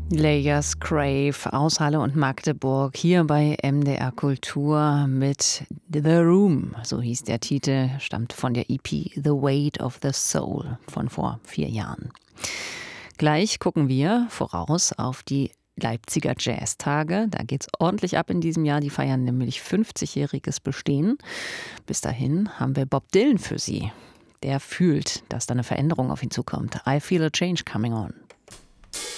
Layers Crave aus Halle und Magdeburg hier bei MDR Kultur mit The Room, so hieß der Titel, stammt von der EP The Weight of the Soul von vor 4 Jahren. Gleich gucken wir voraus auf die Leipziger Jazztage. Da geht's ordentlich ab in diesem Jahr. Die feiern nämlich 50-jähriges Bestehen. Bis dahin haben wir Bob Dylan für Sie. Der fühlt, dass da eine Veränderung auf ihn zukommt. I feel a change coming on.